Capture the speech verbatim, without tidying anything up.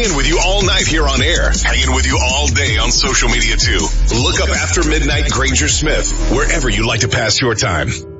hanging with you all night here on air, hanging with you all day on social media too. Look up After Midnight Granger Smith wherever you like to pass your time.